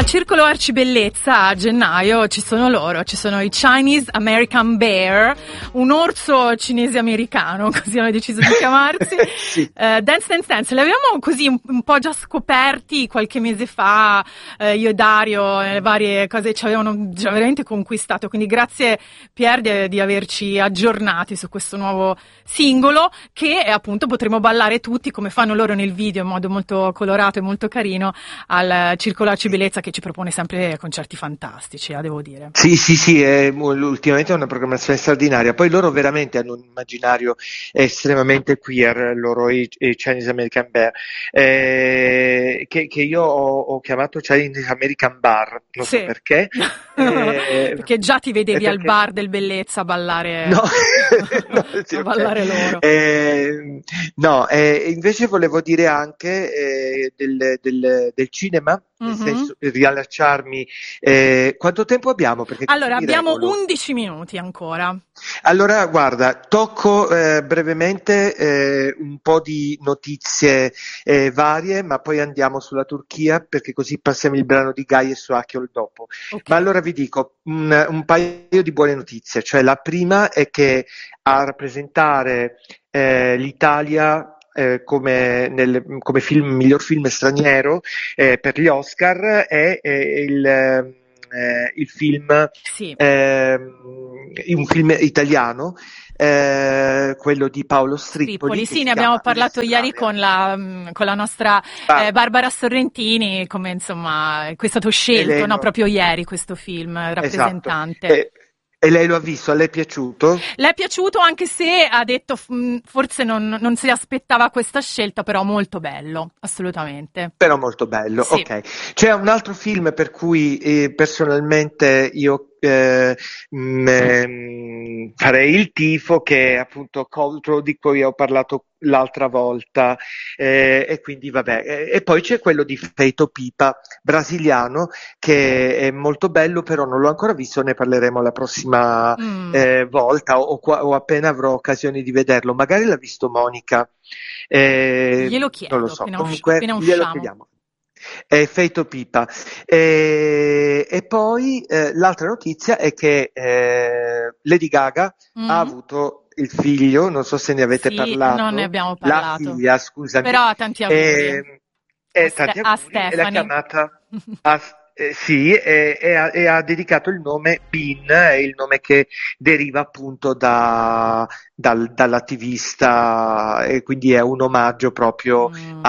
Al Circolo Arcibellezza a gennaio ci sono i Chinese American Bear, un orso cinese americano, così hanno deciso di chiamarsi. Sì. Dance Dance Dance, li avevamo così un po' già scoperti qualche mese fa, io e Dario, le varie cose ci avevano già veramente conquistato, quindi grazie Pier di averci aggiornati su questo nuovo singolo che appunto potremo ballare tutti come fanno loro nel video in modo molto colorato e molto carino al Circolo Arcibellezza, che ci propone sempre concerti fantastici, devo dire. Sì, ultimamente è una programmazione straordinaria. Poi loro veramente hanno un immaginario estremamente queer, loro i Chinese American Bear, che io ho chiamato Chinese American Bar, non so perché. Perché già ti vedevi al perché... bar del Bellezza a ballare, no, a ballare loro. Invece volevo dire anche del cinema, nel senso riallacciarmi. Quanto tempo abbiamo? Perché allora abbiamo regolo. 11 minuti ancora. Allora guarda, tocco brevemente un po' di notizie varie, ma poi andiamo sulla Turchia, perché così passiamo il brano di Guy e Suachiol dopo. Okay. Ma allora vi dico un paio di buone notizie, cioè la prima è che a rappresentare l'Italia come miglior film straniero per gli Oscar è il film, sì. un film italiano, quello di Paolo Strippoli. Sì, ne abbiamo parlato ieri con la nostra Barbara Sorrentini, come insomma è stato scelto proprio ieri questo film rappresentante. Esatto. E lei lo ha visto? A lei è piaciuto? Le è piaciuto, anche se ha detto forse non si aspettava questa scelta, però molto bello, assolutamente. Però molto bello, sì. Ok. C'è un altro film per cui personalmente io farei il tifo, che è appunto contro, di cui ho parlato l'altra volta, e quindi vabbè. E poi c'è quello di Feito Pipa, brasiliano, che è molto bello, però non l'ho ancora visto, ne parleremo la prossima volta o appena avrò occasione di vederlo. Magari l'ha visto Monica. Glielo chiedo, non lo so. appena Comunque glielo usciamo. chiediamo. Feito Pipa. E poi l'altra notizia è che Lady Gaga ha avuto il figlio, non so se ne avete parlato. Non ne abbiamo parlato. La figlia, scusami. Però tanti auguri. Tanti auguri. A Stephanie. E l'ha chiamata e ha dedicato il nome Bean, è il nome che deriva appunto dall'attivista, e quindi è un omaggio proprio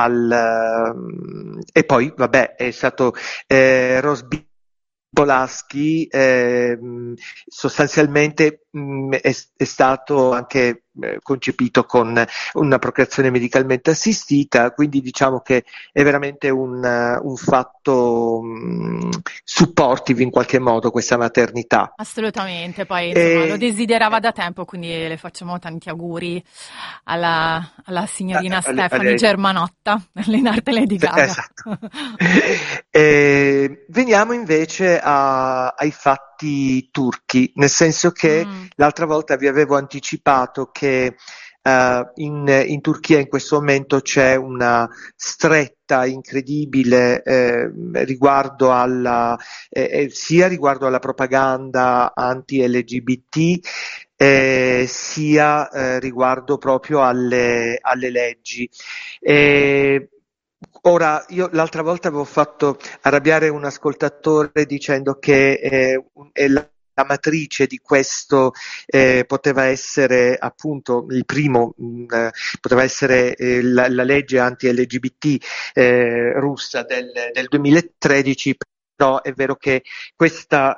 e poi vabbè è stato Rosby Polaschi, sostanzialmente è stato anche concepito con una procreazione medicalmente assistita, quindi diciamo che è veramente un fatto supportive in qualche modo questa maternità. Assolutamente, poi insomma lo desiderava da tempo, quindi le facciamo tanti auguri alla signorina Stephanie Germanotta, Lenarte Lady Gaga. Esatto. Veniamo invece ai fatti turchi, nel senso che l'altra volta vi avevo anticipato che in Turchia in questo momento c'è una stretta incredibile riguardo sia riguardo alla propaganda anti-LGBT, sia riguardo proprio alle leggi. Ora, io l'altra volta avevo fatto arrabbiare un ascoltatore dicendo che è la matrice di questo poteva essere appunto il primo, poteva essere la legge anti-LGBT russa del 2013. Però è vero che questa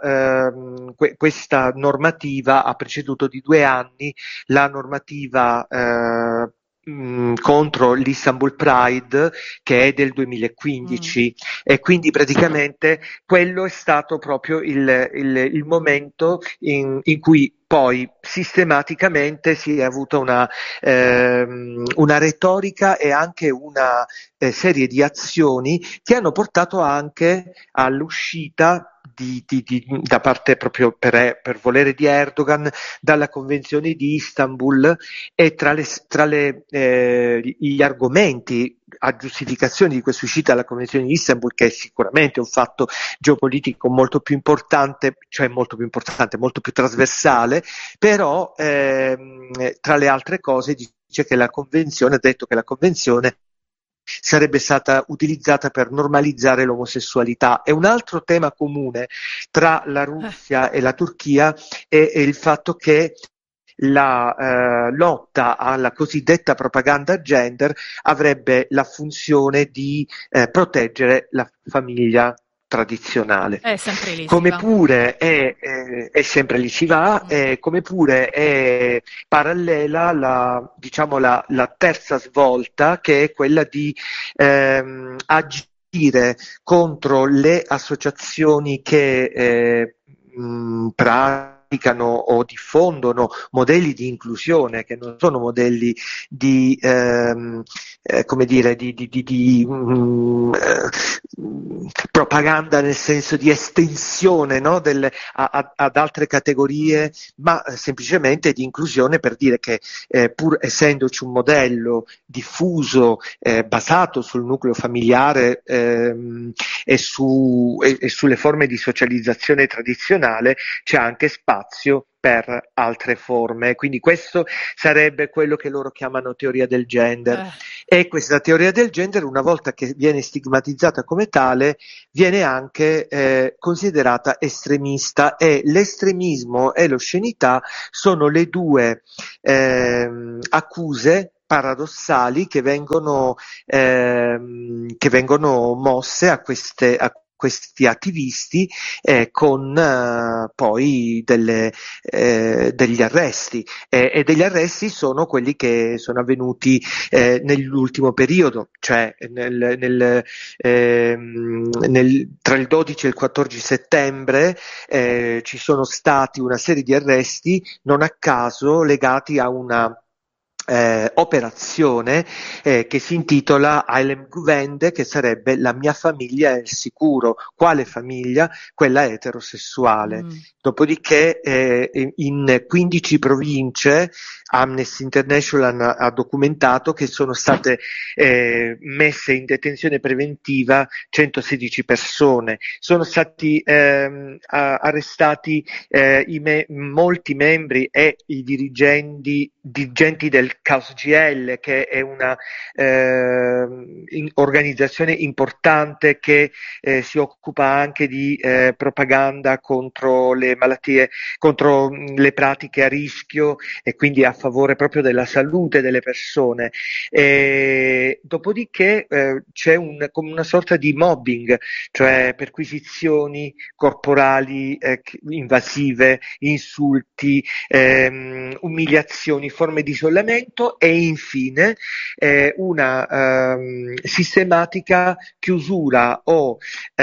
normativa ha preceduto di 2 anni la normativa contro l'Istanbul Pride, che è del 2015, e quindi praticamente quello è stato proprio il momento in cui poi sistematicamente si è avuta una retorica e anche una serie di azioni che hanno portato anche all'uscita da parte proprio per volere di Erdogan dalla Convenzione di Istanbul, e gli argomenti a giustificazione di questa uscita dalla Convenzione di Istanbul, che è sicuramente un fatto geopolitico molto più importante, molto più trasversale, però tra le altre cose dice che ha detto che la Convenzione sarebbe stata utilizzata per normalizzare l'omosessualità. E un altro tema comune tra la Russia e la Turchia è il fatto che la lotta alla cosiddetta propaganda gender avrebbe la funzione di proteggere la famiglia tradizionale. È sempre lì, Come pure è sempre lì si va, come pure è parallela la terza svolta, che è quella di agire contro le associazioni che praticano o diffondono modelli di inclusione che non sono modelli di propaganda, nel senso di estensione, no, ad altre categorie, ma semplicemente di inclusione, per dire che pur essendoci un modello diffuso basato sul nucleo familiare e sulle forme di socializzazione tradizionale, c'è anche spazio per altre forme. Quindi questo sarebbe quello che loro chiamano teoria del gender. E questa teoria del gender, una volta che viene stigmatizzata come tale, viene anche considerata estremista, e l'estremismo e l'oscenità sono le due accuse paradossali che vengono mosse a questi attivisti con poi degli arresti, e degli arresti sono quelli che sono avvenuti nell'ultimo periodo, cioè tra il 12 e il 14 settembre ci sono stati una serie di arresti, non a caso legati a una operazione che si intitola Ailem Güvende, che sarebbe la mia famiglia è il sicuro. Quale famiglia? Quella eterosessuale. Dopodiché in 15 province Amnesty International ha documentato che sono state messe in detenzione preventiva 116 persone. Sono stati arrestati molti membri e i dirigenti del Caos GL, che è una organizzazione importante che si occupa anche di propaganda contro le malattie, contro le pratiche a rischio, e quindi a favore proprio della salute delle persone. Dopodiché c'è come una sorta di mobbing, cioè perquisizioni corporali invasive, insulti, umiliazioni, forme di isolamento, e infine una sistematica chiusura o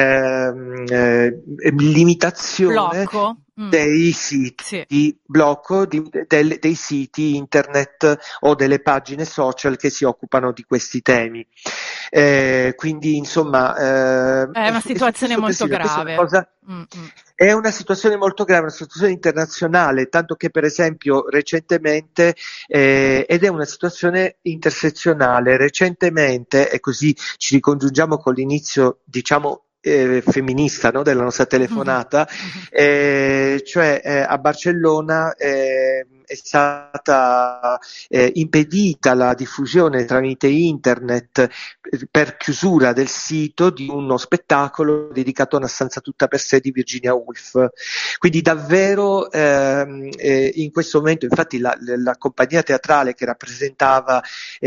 limitazione dei siti, blocco dei siti internet o delle pagine social che si occupano di questi temi. Quindi insomma è una situazione molto grave. È una situazione molto grave, una situazione internazionale, tanto che per esempio recentemente, ed è una situazione intersezionale, recentemente, e così ci ricongiungiamo con l'inizio, diciamo, femminista, no, della nostra telefonata, cioè a Barcellona è stata impedita la diffusione tramite internet per chiusura del sito di uno spettacolo dedicato a Una stanza tutta per sé di Virginia Woolf. Quindi davvero in questo momento, infatti la compagnia teatrale che rappresentava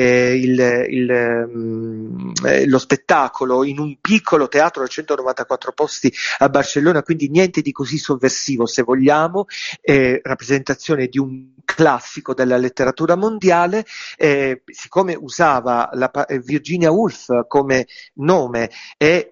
lo spettacolo in un piccolo teatro da 194 posti a Barcellona, quindi niente di così sovversivo, se vogliamo, rappresentazione di un classico della letteratura mondiale, siccome usava Virginia Woolf come nome e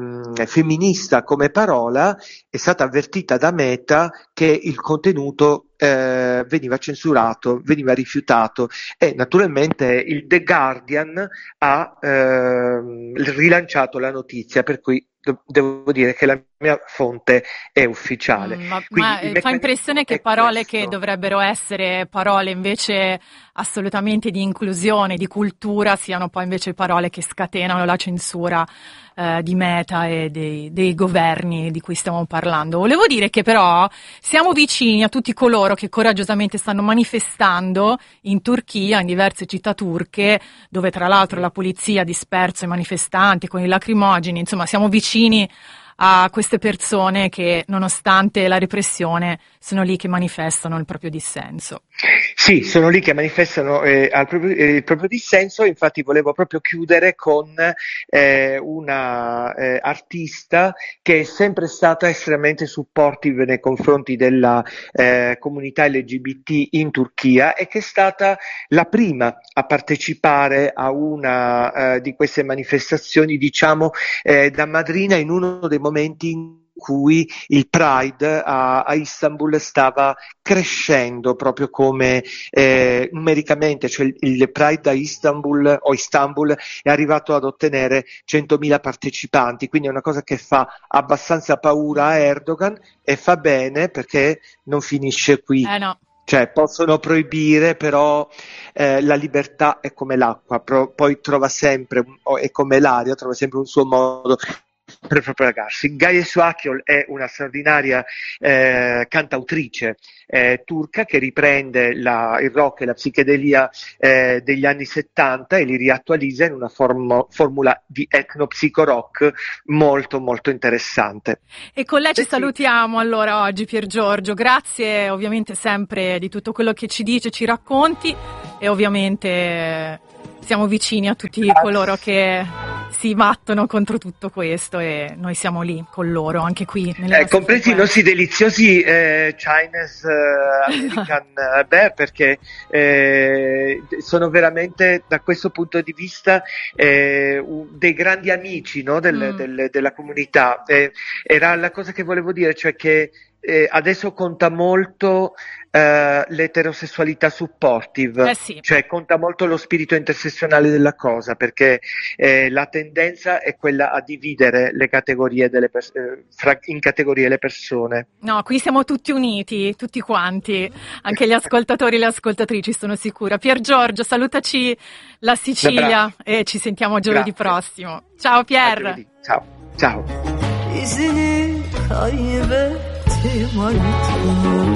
femminista come parola, è stata avvertita da Meta che il contenuto veniva censurato, veniva rifiutato, e naturalmente il The Guardian ha rilanciato la notizia, per cui devo dire che la mia fonte è ufficiale. Ma fa meccanismo impressione che è parole questo. che dovrebbero essere parole invece assolutamente di inclusione, di cultura, siano poi invece parole che scatenano la censura di Meta e dei governi di cui stiamo parlando. Volevo dire che però siamo vicini a tutti coloro che coraggiosamente stanno manifestando in Turchia, in diverse città turche, dove tra l'altro la polizia ha disperso i manifestanti con i lacrimogeni. Insomma, siamo vicini a queste persone che, nonostante la repressione, sono lì che manifestano il proprio dissenso. Sì, sono lì che manifestano il proprio dissenso. Infatti volevo proprio chiudere con una artista che è sempre stata estremamente supportive nei confronti della comunità LGBT in Turchia, e che è stata la prima a partecipare a una di queste manifestazioni, diciamo, da madrina in uno dei momenti in cui il Pride a Istanbul stava crescendo proprio come numericamente, cioè il Pride a Istanbul è arrivato ad ottenere 100.000 partecipanti, quindi è una cosa che fa abbastanza paura a Erdogan, e fa bene, perché non finisce qui. No. Cioè, possono proibire, però la libertà è come l'acqua, poi trova sempre, è come l'aria, trova sempre un suo modo per propagarsi. Gaye Suakyol è una straordinaria cantautrice turca, che riprende il rock e la psichedelia degli anni 70 e li riattualizza in una formula di etno-psico-rock molto molto interessante. E con lei ci salutiamo allora oggi, Pier Giorgio. Grazie ovviamente sempre di tutto quello che ci dice, ci racconti, e ovviamente siamo vicini a tutti coloro che si battono contro tutto questo, e noi siamo lì con loro anche qui compresi i nostri deliziosi Chinese American Bear, perché sono veramente, da questo punto di vista, dei grandi amici, no, della comunità. Era la cosa che volevo dire, cioè che adesso conta molto l'eterosessualità supportive, sì. Cioè conta molto lo spirito intersezionale della cosa, perché la tendenza è quella a dividere le categorie in categorie le persone. No, qui siamo tutti uniti, tutti quanti, anche gli ascoltatori e le ascoltatrici, sono sicura. Pier Giorgio, salutaci la Sicilia e ci sentiamo giovedì prossimo. Ciao Pier. Ciao.